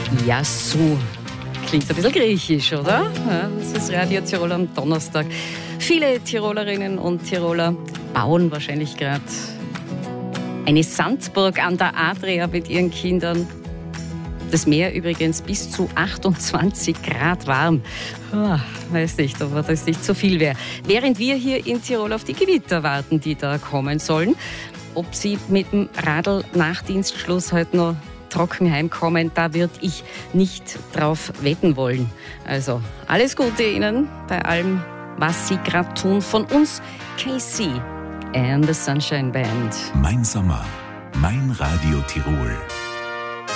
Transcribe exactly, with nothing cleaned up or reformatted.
Yasu. Klingt ein bisschen griechisch, oder? Ja, das ist Radio Tirol am Donnerstag. Viele Tirolerinnen und Tiroler bauen wahrscheinlich gerade eine Sandburg an der Adria mit ihren Kindern. Das Meer übrigens bis zu achtundzwanzig Grad warm. Oh, weiß nicht, ob das nicht zu viel wäre. Während wir hier in Tirol auf die Gewitter warten, die da kommen sollen. Ob sie mit dem Radl nach Dienstschluss heute noch trocken heimkommen, da würde ich nicht drauf wetten wollen. Also alles Gute Ihnen bei allem, was Sie gerade tun. Von uns K C and the Sunshine Band. Mein Sommer, mein Radio Tirol.